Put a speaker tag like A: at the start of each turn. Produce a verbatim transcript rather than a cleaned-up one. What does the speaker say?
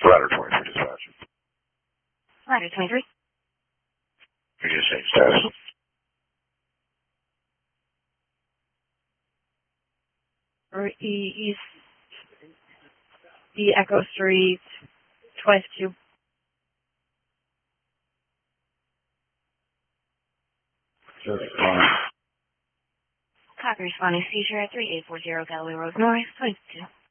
A: Ladder twenty-three dispatch.
B: Ladder twenty-three.
A: You just say status.
B: Or E East E Echo Street twice two.
C: Sure, fine.
B: Copy responding seizure at three eight four zero Galloway Road North, twenty-two.